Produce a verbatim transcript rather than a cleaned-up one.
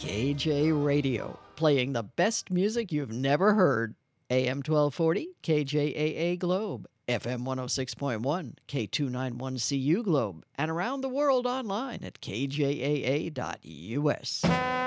K J Radio, playing the best music you've never heard. A M twelve forty, K J A A Globe, F M one oh six point one, K two ninety-one C U Globe, and around the world online at K J A A dot U S.